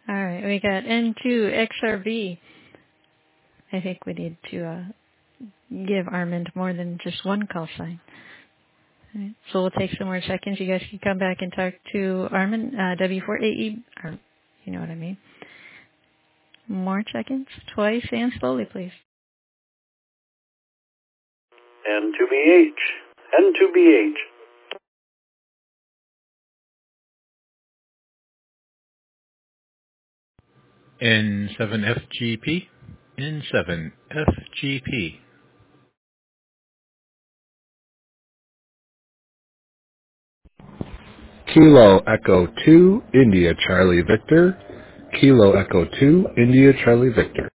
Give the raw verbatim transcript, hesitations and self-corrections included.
All right, we got N two X R V. I think we need to uh, give Armand more than just one call sign. All right, so we'll take some more seconds. You guys can come back and talk to Armand, uh, W four A E, or you know what I mean. More seconds, twice, and slowly, please. N two B H. N two B H. N seven F G P. N seven F G P. Kilo Echo two, India Charlie Victor. Kilo Echo two, India Charlie Victor.